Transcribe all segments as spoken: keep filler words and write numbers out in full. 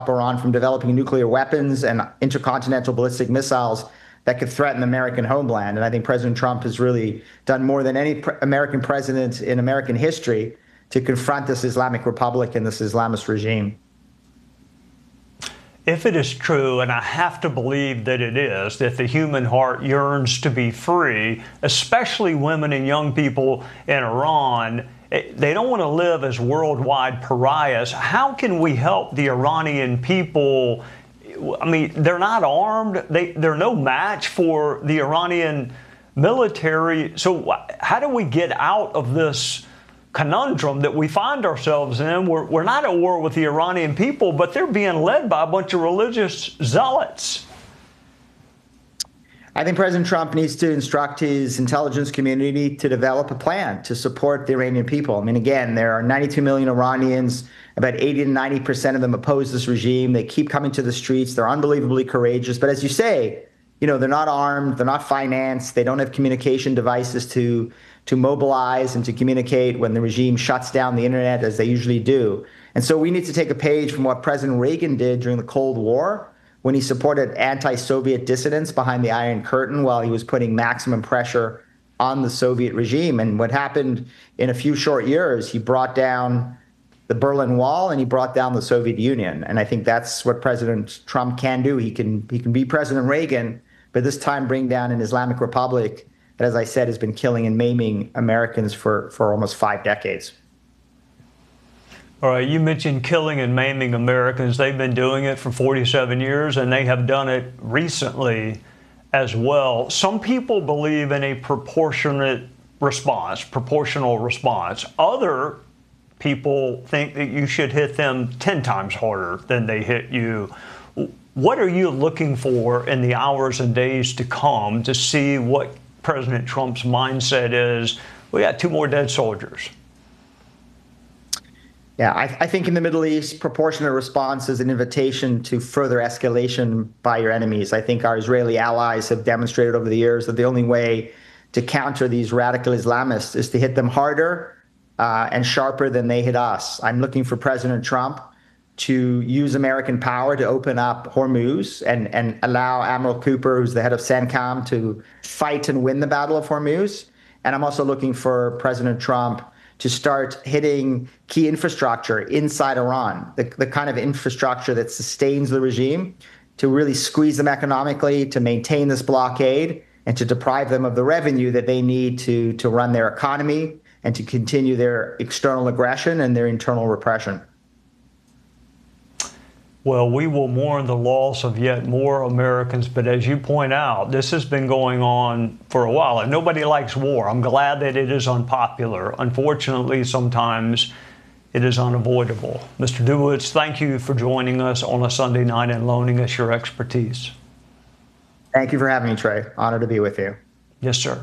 Iran from developing nuclear weapons and intercontinental ballistic missiles that could threaten the American homeland. And I think President Trump has really done more than any pre- American president in American history to confront this Islamic Republic and this Islamist regime. If it is true, and I have to believe that it is, that the human heart yearns to be free, especially women and young people in Iran, they don't want to live as worldwide pariahs. How can we help the Iranian people? I mean, they're not armed. They, they're no match for the Iranian military. So how do we get out of this conundrum that we find ourselves in? We're, we're not at war with the Iranian people, but they're being led by a bunch of religious zealots. I think President Trump needs to instruct his intelligence community to develop a plan to support the Iranian people. I mean, again, there are ninety-two million Iranians. About eighty to ninety percent of them oppose this regime. They keep coming to the streets. They're unbelievably courageous. But as you say, you know, they're not armed. They're not financed. They don't have communication devices to to mobilize and to communicate when the regime shuts down the internet, as they usually do. And so we need to take a page from what President Reagan did during the Cold War, when he supported anti-Soviet dissidents behind the Iron Curtain while he was putting maximum pressure on the Soviet regime. And what happened in a few short years, he brought down the Berlin Wall and he brought down the Soviet Union. And I think that's what President Trump can do. He can he can be President Reagan, but this time bring down an Islamic Republic that, as I said, has been killing and maiming Americans for, for almost five decades. All right, you mentioned killing and maiming Americans. They've been doing it for forty-seven years, and they have done it recently as well. Some people believe in a proportionate response, proportional response. Other people think that you should hit them ten times harder than they hit you. What are you looking for in the hours and days to come to see what President Trump's mindset is? We got two more dead soldiers. Yeah, I, I think in the Middle East, proportionate response is an invitation to further escalation by your enemies. I think our Israeli allies have demonstrated over the years that the only way to counter these radical Islamists is to hit them harder uh, and sharper than they hit us. I'm looking for President Trump to use American power to open up Hormuz and, and allow Admiral Cooper, who's the head of CENTCOM, to fight and win the Battle of Hormuz. And I'm also looking for President Trump to start hitting key infrastructure inside Iran, the, the kind of infrastructure that sustains the regime, to really squeeze them economically, to maintain this blockade, and to deprive them of the revenue that they need to, to run their economy and to continue their external aggression and their internal repression. Well, we will mourn the loss of yet more Americans, but as you point out, this has been going on for a while, and nobody likes war. I'm glad that it is unpopular. Unfortunately, sometimes it is unavoidable. Mister Dubowitz, thank you for joining us on a Sunday night and loaning us your expertise. Thank you for having me, Trey. Honored to be with you. Yes, sir.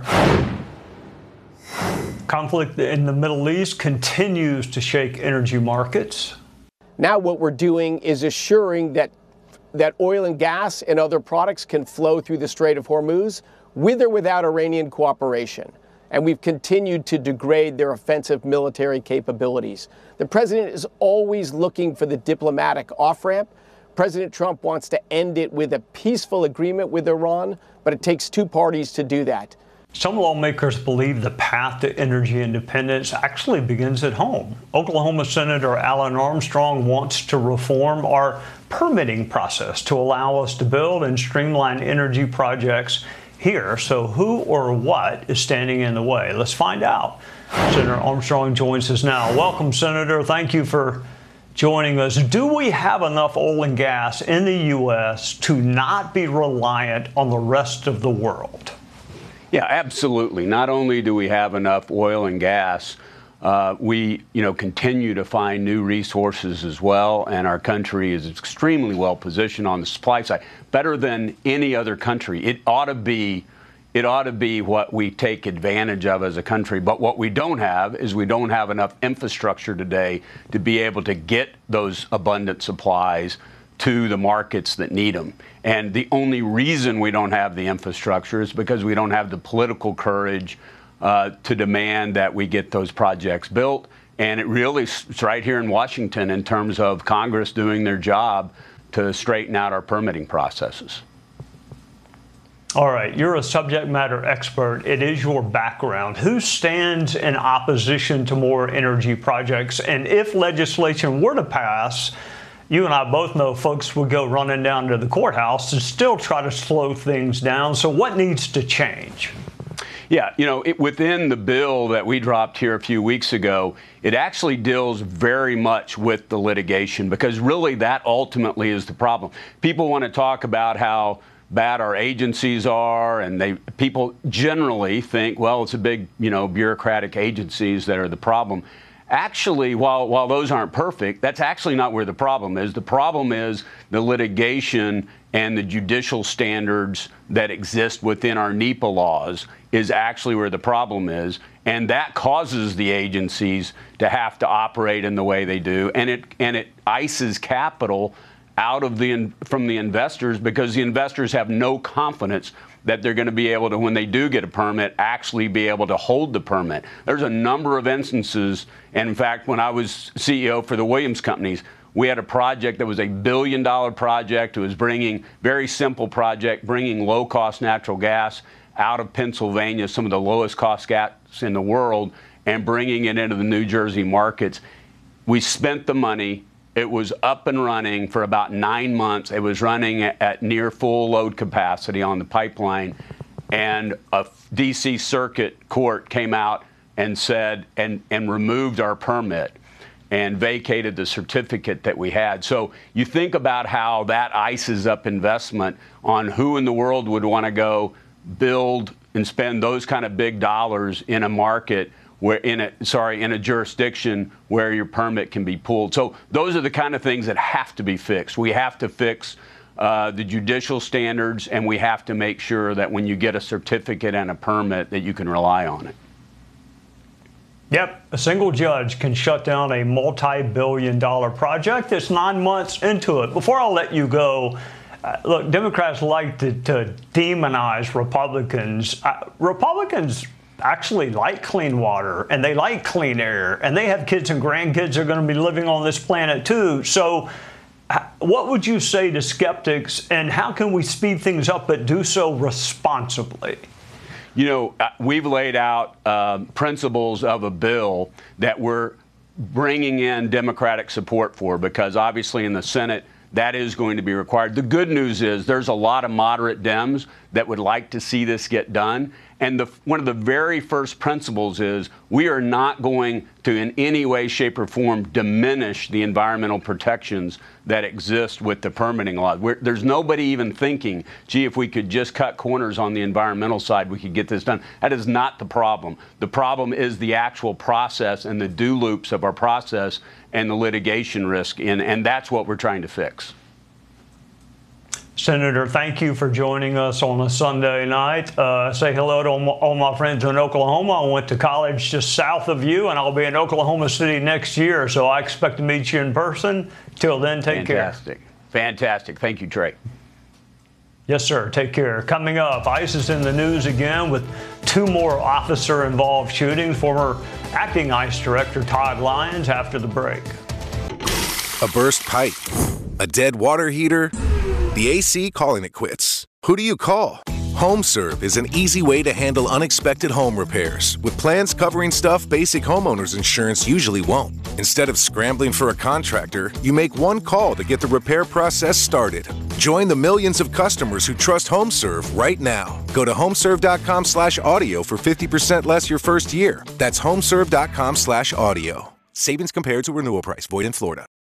Conflict in the Middle East continues to shake energy markets. Now what we're doing is assuring that that oil and gas and other products can flow through the Strait of Hormuz with or without Iranian cooperation. And we've continued to degrade their offensive military capabilities. The president is always looking for the diplomatic off-ramp. President Trump wants to end it with a peaceful agreement with Iran, but it takes two parties to do that. Some lawmakers believe the path to energy independence actually begins at home. Oklahoma Senator Alan Armstrong wants to reform our permitting process to allow us to build and streamline energy projects here. So who or what is standing in the way? Let's find out. Senator Armstrong joins us now. Welcome, Senator. Thank you for joining us. Do we have enough oil and gas in the U S to not be reliant on the rest of the world? Yeah, absolutely. Not only do we have enough oil and gas, uh, we, you know, continue to find new resources as well, and our country is extremely well positioned on the supply side, better than any other country. It ought to be, it ought to be what we take advantage of as a country. But what we don't have is we don't have enough infrastructure today to be able to get those abundant supplies to the markets that need them. And the only reason we don't have the infrastructure is because we don't have the political courage uh, to demand that we get those projects built And it really is right here in Washington in terms of Congress doing their job to straighten out our permitting processes. All right, you're a subject matter expert. It is your background. Who stands in opposition to more energy projects? And if legislation were to pass, you and I both know folks would go running down to the courthouse to still try to slow things down. So what needs to change? Yeah, you know, it, within the bill that we dropped here a few weeks ago, it actually deals very much with the litigation, because really that ultimately is the problem. People want to talk about how bad our agencies are, and they people generally think, well, it's a big, you know, bureaucratic agencies that are the problem. Actually, while while those aren't perfect, that's actually not where the problem is. The problem is the litigation and the judicial standards that exist within our NEPA laws is actually where the problem is, and that causes the agencies to have to operate in the way they do, and it and it ices capital out of the from the investors, because the investors have no confidence that they're going to be able to, when they do get a permit, actually be able to hold the permit. There's a number of instances, and in fact, when I was C E O for the Williams Companies, we had a project that was a billion dollar project. It was bringing, very simple project, bringing low cost natural gas out of Pennsylvania, some of the lowest cost gas in the world, and bringing it into the New Jersey markets. We spent the money. It was up and running for about nine months. It was running at, at near full load capacity on the pipeline. And a D C Circuit Court came out and said, and, and removed our permit and vacated the certificate that we had. So you think about how that ices up investment on who in the world would want to go build and spend those kind of big dollars in a market where in a sorry in a jurisdiction where your permit can be pulled. So those are the kind of things that have to be fixed. We have to fix uh, the judicial standards, and we have to make sure that when you get a certificate and a permit that you can rely on it. Yep, a single judge can shut down a multi-billion dollar project that's nine months into it. Before I let you go, uh, look, Democrats like to, to demonize Republicans. Uh, Republicans actually like clean water, and they like clean air, and they have kids and grandkids that are going to be living on this planet too. So what would you say to skeptics, and how can we speed things up but do so responsibly? You know, we've laid out uh, principles of a bill that we're bringing in Democratic support for, because obviously in the Senate that is going to be required. The good news is there's a lot of moderate Dems that would like to see this get done. And the, one of the very first principles is we are not going to in any way, shape, or form diminish the environmental protections that exist with the permitting law. We're, there's nobody even thinking, gee, if we could just cut corners on the environmental side, we could get this done. That is not the problem. The problem is the actual process and the do loops of our process and the litigation risk, and, and that's what we're trying to fix. Senator, thank you for joining us on a Sunday night. Uh, say hello to all my, all my friends in Oklahoma. I went to college just south of you, and I'll be in Oklahoma City next year, so I expect to meet you in person. Till then, take care. Fantastic. Fantastic. Thank you, Trey. Yes, sir. Take care. Coming up, ICE is in the news again with two more officer-involved shootings. Former acting ICE Director Todd Lyons after the break. A burst pipe, a dead water heater, the A C calling it quits. Who do you call? HomeServe is an easy way to handle unexpected home repairs, with plans covering stuff basic homeowners insurance usually won't. Instead of scrambling for a contractor, you make one call to get the repair process started. Join the millions of customers who trust HomeServe right now. Go to homeserve dot com slash audio for fifty percent less your first year. That's homeserve dot com slash audio. Savings compared to renewal price. Void in Florida.